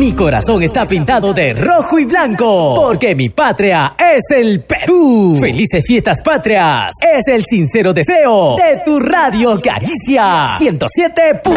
Mi corazón está pintado de rojo y blanco, porque mi patria es el Perú. Felices fiestas patrias, es el sincero deseo de tu Radio Caricia 107.